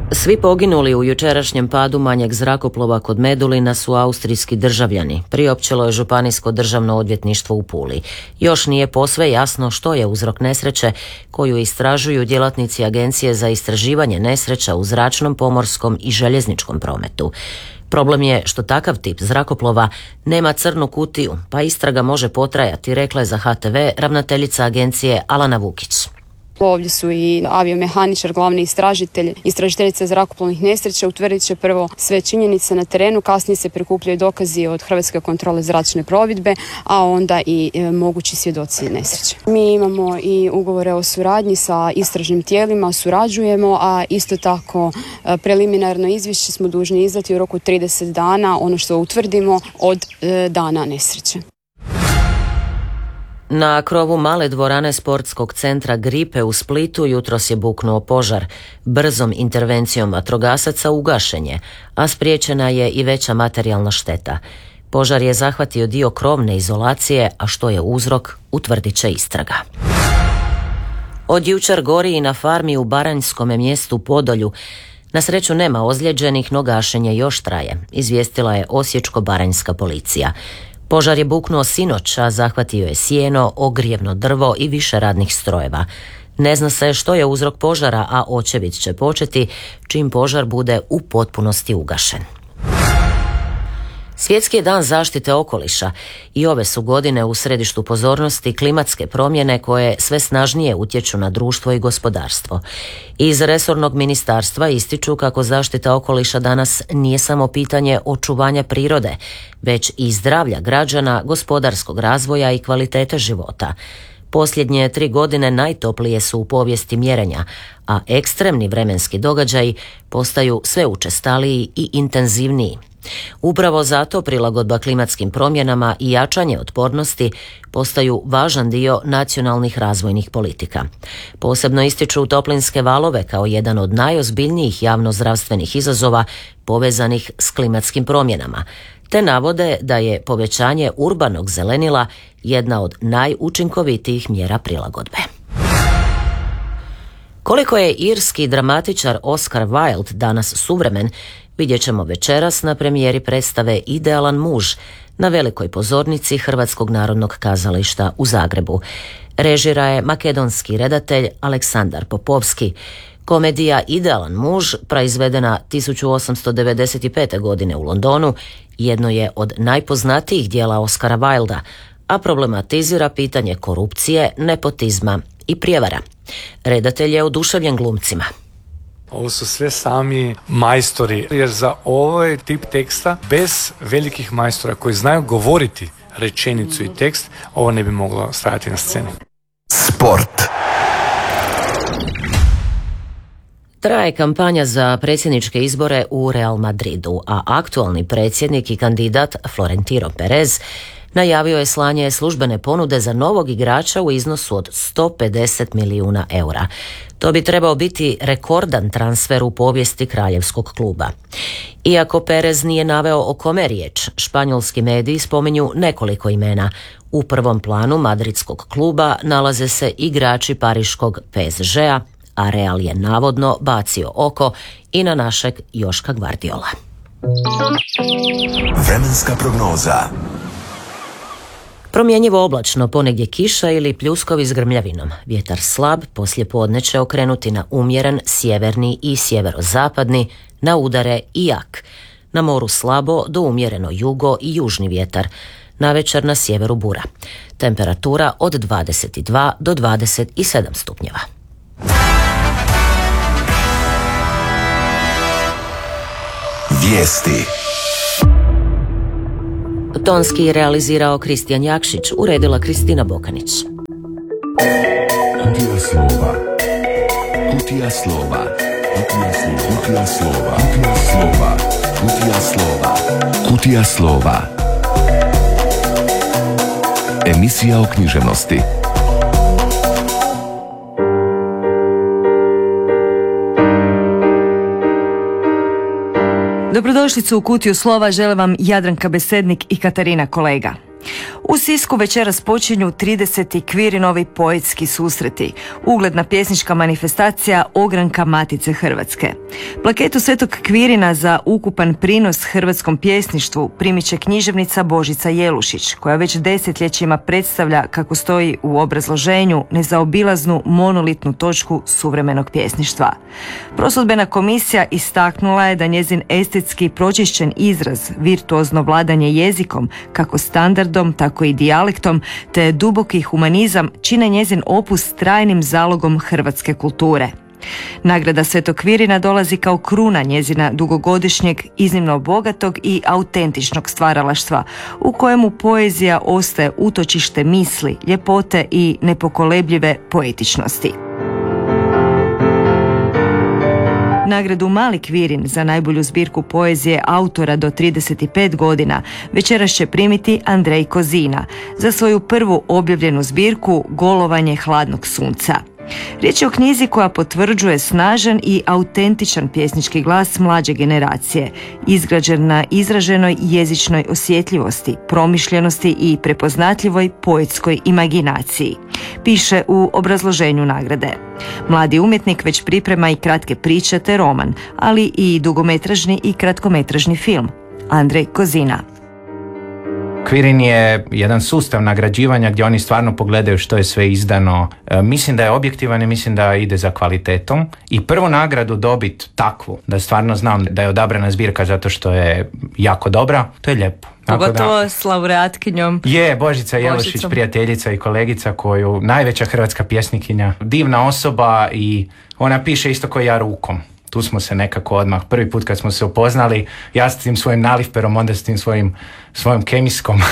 Svi poginuli u jučerašnjem padu manjeg zrakoplova kod Medulina su austrijski državljani, priopćilo je Županijsko državno odvjetništvo u Puli. Još nije posve jasno što je uzrok nesreće koju istražuju djelatnici Agencije za istraživanje nesreća u zračnom, pomorskom i željezničkom prometu. Problem je što takav tip zrakoplova nema crnu kutiju, pa istraga može potrajati, rekla je za HTV ravnateljica agencije Alana Vukić. Ovdje su i aviomehaničar, glavni istražitelj, istražiteljica zrakoplovnih nesreća. Utvrdit će prvo sve činjenice na terenu, kasnije se prikupljaju dokazi od Hrvatske kontrole zračne plovidbe, a onda i mogući svjedoci nesreće. Mi imamo i ugovore o suradnji sa istražnim tijelima, surađujemo, a isto tako preliminarno izvješće smo dužni izdati u roku 30 dana, ono što utvrdimo od dana nesreće. Na krovu male dvorane sportskog centra Gripe u Splitu jutros je buknuo požar. Brzom intervencijom vatrogasaca ugašen je, a spriječena je i veća materijalna šteta. Požar je zahvatio dio krovne izolacije, a što je uzrok, utvrdit će istraga. Od jučer gori i na farmi u baranjskome mjestu Podolju. Na sreću nema ozlijeđenih, no gašenje još traje, izvijestila je osječko-baranjska policija. Požar je buknuo sinoć, a zahvatio je sjeno, ogrijevno drvo i više radnih strojeva. Ne zna se što je uzrok požara, a očevid će početi čim požar bude u potpunosti ugašen. Svjetski je dan zaštite okoliša i ove su godine u središtu pozornosti klimatske promjene koje sve snažnije utječu na društvo i gospodarstvo. Iz resornog ministarstva ističu kako zaštita okoliša danas nije samo pitanje očuvanja prirode, već i zdravlja građana, gospodarskog razvoja i kvalitete života. Posljednje 3 godine najtoplije su u povijesti mjerenja, a ekstremni vremenski događaji postaju sve učestaliji i intenzivniji. Upravo zato prilagodba klimatskim promjenama i jačanje otpornosti postaju važan dio nacionalnih razvojnih politika. Posebno ističu toplinske valove kao jedan od najozbiljnijih javnozdravstvenih izazova povezanih s klimatskim promjenama, te navode da je povećanje urbanog zelenila jedna od najučinkovitijih mjera prilagodbe. Koliko je irski dramatičar Oscar Wilde danas suvremen, vidjet ćemo večeras na premijeri predstave Idealan muž na velikoj pozornici Hrvatskog narodnog kazališta u Zagrebu. Režira je makedonski redatelj Aleksandar Popovski. Komedija Idealan muž, proizvedena 1895. godine u Londonu, jedno je od najpoznatijih dijela Oscara Wilda, a problematizira pitanje korupcije, nepotizma i prijevara. Redatelj je oduševljen glumcima. Ovo su sve sami majstori, jer za ovaj tip teksta bez velikih majstora koji znaju govoriti rečenicu i tekst, ovo ne bi moglo stajati na sceni. Sport. Traje kampanja za predsjedničke izbore u Real Madridu, a aktualni predsjednik i kandidat Florentino Perez najavio je slanje službene ponude za novog igrača u iznosu od 150 milijuna eura. To bi trebao biti rekordan transfer u povijesti kraljevskog kluba. Iako Perez nije naveo o kome riječ, španjolski mediji spominju nekoliko imena. U prvom planu madridskog kluba nalaze se igrači pariškog PSG-a, a Real je navodno bacio oko i na našeg Joška Gvardiola. Vremenska prognoza. Promjenjivo oblačno, ponegdje kiša ili pljuskovi s grmljavinom. Vjetar slab, poslijepodne će okrenuti na umjeren sjeverni i sjeverozapadni, na udare i jak. Na moru slabo do umjereno jugo i južni vjetar. Navečer na sjeveru bura. Temperatura od 22 do 27 stupnjeva. Vijesti. Tonski realizirao Kristijan Jakšić, uredila Kristina Bokanić. Kutija slova. Kutija slova. Kutija slova. Kutija slova. Kutija slova. Kutija slova. Emisija o književnosti. Dobrodošlicu u Kutiju slova žele vam Jadranka Besednik i Katarina Kolega. U Sisku večeras počinju 30. Kvirinovi poetski susreti, ugledna pjesnička manifestacija ogranka Matice Hrvatske. Plaketu Svetog Kvirina za ukupan prinos hrvatskom pjesništvu primit će književnica Božica Jelušić, koja već desetljećima predstavlja, kako stoji u obrazloženju, nezaobilaznu monolitnu točku suvremenog pjesništva. Prosudbena komisija istaknula je da njezin estetski pročišćen izraz, virtuozno vladanje jezikom, kako standardom, tako i dijalektom, te duboki humanizam čine njezin opus trajnim zalogom hrvatske kulture. Nagrada Svetog Kvirina dolazi kao kruna njezina dugogodišnjeg, iznimno bogatog i autentičnog stvaralaštva, u kojemu poezija ostaje utočište misli, ljepote i nepokolebljive poetičnosti. Nagradu Mali Kvirin za najbolju zbirku poezije autora do 35 godina večeras će primiti Andrej Kozina za svoju prvu objavljenu zbirku Golovanje hladnog sunca. Riječ je o knjizi koja potvrđuje snažan i autentičan pjesnički glas mlađe generacije, izgrađen na izraženoj jezičnoj osjetljivosti, promišljenosti i prepoznatljivoj poetskoj imaginaciji, piše u obrazloženju nagrade. Mladi umjetnik već priprema i kratke priče te roman, ali i dugometražni i kratkometražni film. Andrej Kozina. Kvirin je jedan sustav nagrađivanja gdje oni stvarno pogledaju što je sve izdano. Mislim da je objektivan i mislim da ide za kvalitetom. I prvu nagradu dobiti takvu, da stvarno znam da je odabrana zbirka zato što je jako dobra, to je lijepo. Pogotovo s laureatkinjom. Je, Božica Jelušić, prijateljica i kolegica koju, najveća hrvatska pjesnikinja, divna osoba i ona piše isto kao ja rukom. Tu smo se nekako odmah, prvi put kad smo se upoznali, ja s tim svojim nalifperom, onda s tim svojom kemijskom,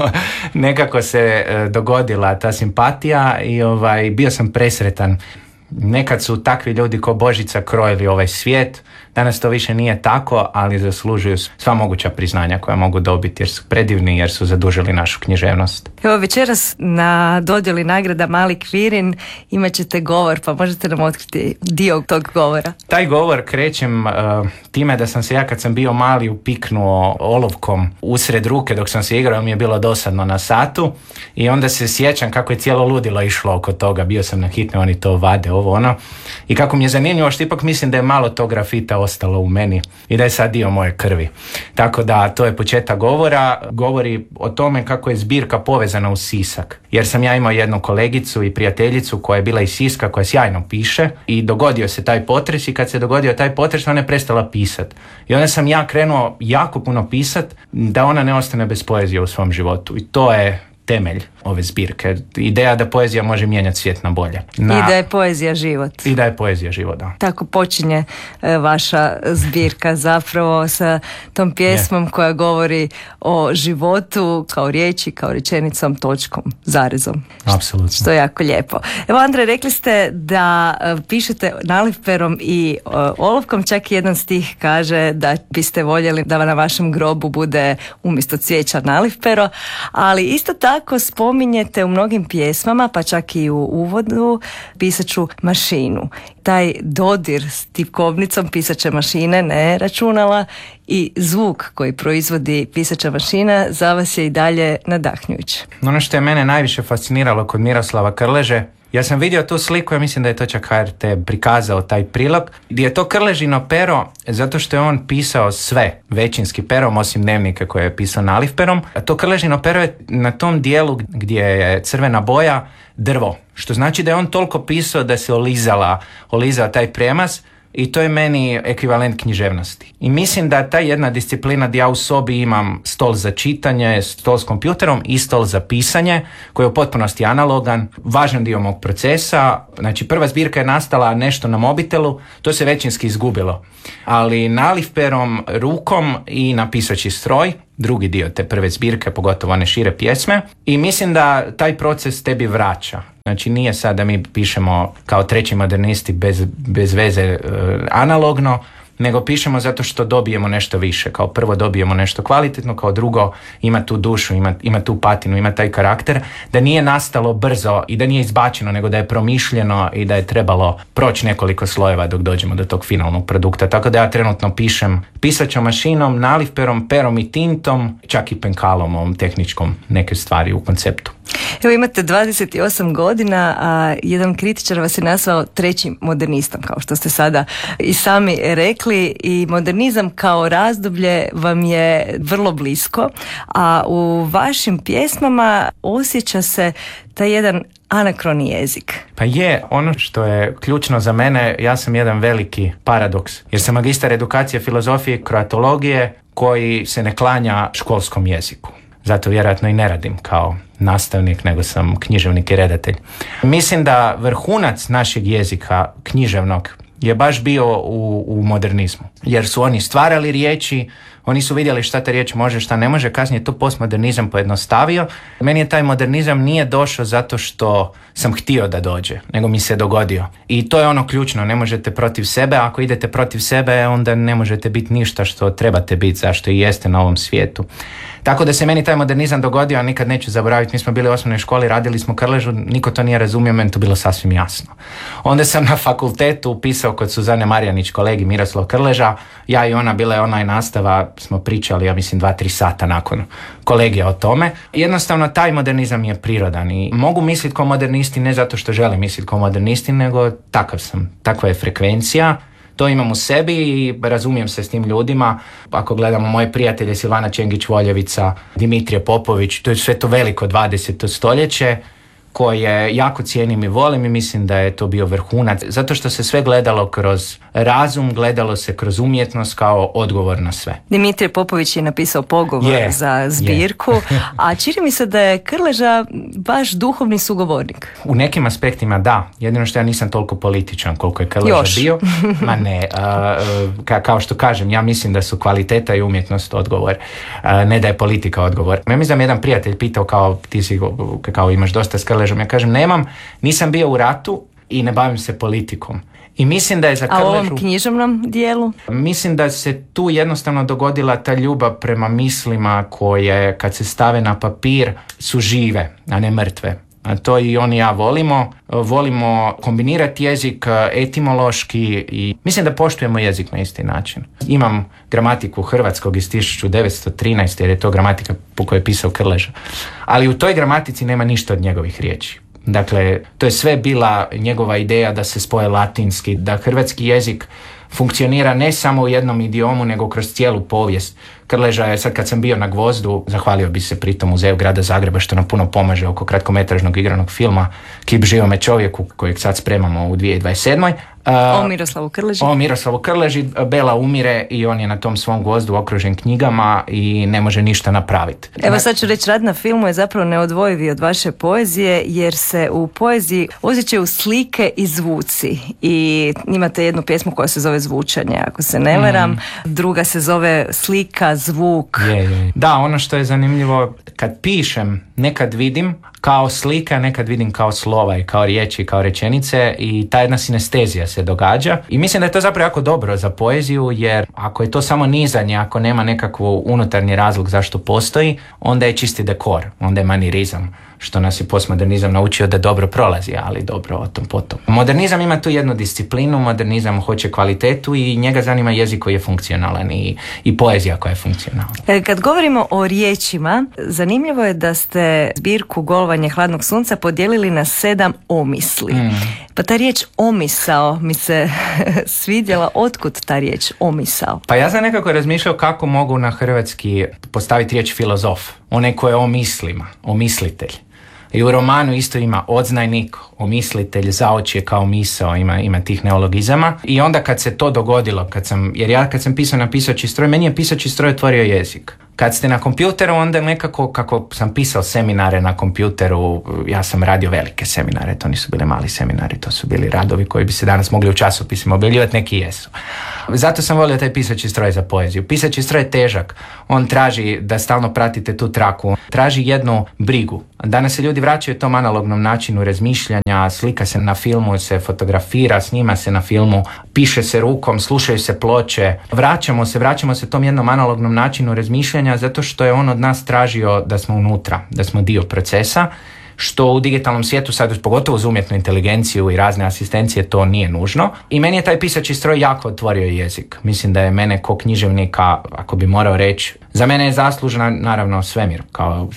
nekako se dogodila ta simpatija i bio sam presretan. Nekad su takvi ljudi ko Božica krojili ovaj svijet, danas to više nije tako, ali zaslužuju sva moguća priznanja koja mogu dobiti jer su predivni, jer su zadužili našu književnost. Evo večeras na dodjeli nagrada Mali Kvirin imat ćete govor, pa možete nam otkriti dio tog govora. Taj govor krećem time da sam se ja kad sam bio mali upiknuo olovkom usred ruke dok sam se igrao, mi je bilo dosadno na satu i onda se sjećam kako je cijelo ludilo išlo oko toga, bio sam na hitne, oni to vade, ovo ono, i kako mi je zanimljivo što ipak mislim da je malo tog grafita ostalo u meni i da je sad dio moje krvi. Tako da to je početak govora, govori o tome kako je zbirka povezana uz Sisak. Jer sam ja imao jednu kolegicu i prijateljicu koja je bila iz Siska, koja sjajno piše i dogodio se taj potres i kad se dogodio taj potres ona je prestala pisati. I onda sam ja krenuo jako puno pisati da ona ne ostane bez poezije u svom životu i to je temelj ove zbirke. Ideja da poezija može mijenjati svijet na bolje. I da je poezija život. I da je poezija život, da. Tako počinje vaša zbirka zapravo sa tom pjesmom koja govori o životu kao riječi, kao rečenicom, točkom, zarezom. Apsolutno. Što je jako lijepo. Evo Andrej, rekli ste da pišete nalifperom i olovkom, čak i jedan stih kaže da biste voljeli da na vašem grobu bude umjesto cvijeća nalifpero, ali isto tako spominjete u mnogim pjesmama, pa čak i u uvodu, pisaću mašinu. Taj dodir s tipkovnicom pisaće mašine, ne računala, i zvuk koji proizvodi pisaća mašina za vas je i dalje nadahnjujući. Ono što je mene najviše fasciniralo kod Miroslava Krleže, ja sam vidio tu sliku, ja mislim da je to čak HRT prikazao taj prilog, gdje je to Krležino pero, zato što je on pisao sve većinski perom, osim dnevnike koje je pisao nalifperom. A to Krležino pero je na tom dijelu gdje je crvena boja drvo, što znači da je on toliko pisao da se olizao taj premaz. I to je meni ekvivalent književnosti. I mislim da ta jedna disciplina gdje ja u sobi imam stol za čitanje, stol s kompjuterom i stol za pisanje, koji je u potpunosti analogan, važan dio mog procesa. Znači prva zbirka je nastala nešto na mobitelu, to se većinski izgubilo. Ali nalifperom, rukom i na pisaći stroj, drugi dio te prve zbirke, pogotovo one šire pjesme. I mislim da taj proces tebi vraća. Znači nije sad da mi pišemo kao treći modernisti bez veze analogno, nego pišemo zato što dobijemo nešto više. Kao prvo dobijemo nešto kvalitetno, kao drugo ima tu dušu, ima tu patinu, ima taj karakter, da nije nastalo brzo i da nije izbačeno, nego da je promišljeno i da je trebalo proći nekoliko slojeva dok dođemo do tog finalnog produkta. Tako da ja trenutno pišem pisaćom mašinom, nalivperom, perom i tintom, čak i penkalom, ovom tehničkom, neke stvari u konceptu. Evo imate 28 godina, a jedan kritičar vas je nazvao trećim modernistom, kao što ste sada i sami rekli, i modernizam kao razdoblje vam je vrlo blisko, a u vašim pjesmama osjeća se taj jedan anakroni jezik. Pa je, ono što je ključno za mene, ja sam jedan veliki paradoks, jer sam magistar edukacije filozofije i kroatologije koji se ne klanja školskom jeziku. Zato vjerojatno i ne radim kao nastavnik, nego sam književnik i redatelj. Mislim da vrhunac našeg jezika književnog je baš bio u modernizmu. Jer su oni stvarali riječi, oni su vidjeli šta ta riječ može, šta ne može, kasnije to postmodernizam pojednostavio. Meni je taj modernizam nije došao zato što sam htio da dođe, nego mi se dogodio. I to je ono ključno, ne možete protiv sebe, ako idete protiv sebe, onda ne možete biti ništa što trebate biti, zašto i jeste na ovom svijetu. Tako da se meni taj modernizam dogodio, a nikad neću zaboraviti, mi smo bili u osnovnoj školi, radili smo Krležu, niko to nije razumio, meni to bilo sasvim jasno. Onda sam na fakultetu upisao kod Suzane Marjanić, kolegi Miroslav Krleža, ja i ona, bila je online nastava, smo pričali, ja mislim 2-3 sata nakon kolegija o tome. Jednostavno, taj modernizam je prirodan i mogu misliti kao modernisti ne zato što želim misliti kao modernisti, nego takav sam, takva je frekvencija. To imam u sebi i razumijem se s tim ljudima. Ako gledamo moje prijatelje Silvana Čengić-Voljevica, Dimitrije Popović, to je sve to veliko 20. stoljeće koje jako cijenim i volim i mislim da je to bio vrhunac. Zato što se sve gledalo kroz razum, gledalo se kroz umjetnost kao odgovor na sve. Dimitrije Popović je napisao pogovor za zbirku, a čini mi se da je Krleža baš duhovni sugovornik. U nekim aspektima da, jedino što ja nisam toliko političan koliko je Krleža bio. Ma ne, kao što kažem, ja mislim da su kvaliteta i umjetnost odgovor, ne da je politika odgovor. Ja mislim da me jedan prijatelj pitao kao ti si, kao imaš dosta s Krležom, ja kažem nemam, nisam bio u ratu i ne bavim se politikom. I mislim da je za Krležu... A u ovom književnom dijelu? Mislim da se tu jednostavno dogodila ta ljubav prema mislima koje kad se stave na papir su žive, a ne mrtve. A to i on i ja volimo kombinirati jezik etimološki i mislim da poštujemo jezik na isti način. Imam gramatiku hrvatskog iz 1913 jer je to gramatika po kojoj je pisao Krleža. Ali u toj gramatici nema ništa od njegovih riječi. Dakle, to je sve bila njegova ideja da se spoje latinski, da hrvatski jezik funkcionira ne samo u jednom idiomu, nego kroz cijelu povijest. Krleža je, sad kad sam bio na Gvozdu, zahvalio bi se pritom Muzeju grada Zagreba što nam puno pomaže oko kratkometražnog igranog filma Kip živome čovjeku, kojeg sad spremamo u 2027. O Miroslavu Krleži. Bela umire i on je na tom svom Gvozdu okružen knjigama i ne može ništa napraviti. Evo sad ću reći, rad na filmu je zapravo neodvojivi od vaše poezije, jer se u poeziji osjećaju slike i zvuci. I imate jednu pjesmu koja se zove Zvučanje, ako se ne varam. Druga se zove Slika, zvuk. Je. Da, ono što je zanimljivo, kad pišem, nekad vidim kao slika, nekad vidim kao slova i kao riječi, kao rečenice i ta jedna sinestezija se događa. I mislim da je to zapravo jako dobro za poeziju, jer ako je to samo nizanje, ako nema nekakvu unutarnji razlog zašto postoji, onda je čisti dekor, onda je manirizam, što nas je postmodernizam naučio da dobro prolazi, ali dobro o tom potom. Modernizam ima tu jednu disciplinu, modernizam hoće kvalitetu i njega zanima jezik koji je funkcionalan i poezija koja je funkcionalna. Kad govorimo o riječima, zanimljivo je da ste zbirku Golovanje hladnog sunca podijelili na 7 omisli. Pa ta riječ omisao mi se svidjela. Otkud ta riječ omisao? Pa ja sam nekako razmišljao kako mogu na hrvatski postaviti riječ filozof. Onaj ko je o mislima, omislitelj. I u romanu isto ima odznajnik, omislitelj, zaočje kao misao, ima tih neologizama. I onda kad se to dogodilo, jer ja kad sam pisao na pisaći stroj, meni je pisaći stroj otvorio jezik. Kad ste na kompjuteru, onda nekako, kako sam pisao seminare na kompjuteru, ja sam radio velike seminare, to nisu bili mali seminari, to su bili radovi koji bi se danas mogli u časopisima objavljivati, neki jesu. Zato sam volio taj pisaći stroj za poeziju. Pisaći stroj je težak, on traži da stalno pratite tu traku, traži jednu brigu. Danas se ljudi vraćaju tom analognom načinu razmišljanja, slika se na filmu, se fotografira, snima se na filmu, piše se rukom, slušaju se ploče. Vraćamo se tom jednom analognom načinu razmišljanja zato što je on od nas tražio da smo unutra, da smo dio procesa, što u digitalnom svijetu sad, pogotovo uz umjetnu inteligenciju i razne asistencije, to nije nužno. I meni je taj pisaći stroj jako otvorio jezik. Mislim da je mene ko književnika, ako bi morao reći, za mene je zaslužna naravno svemir, kao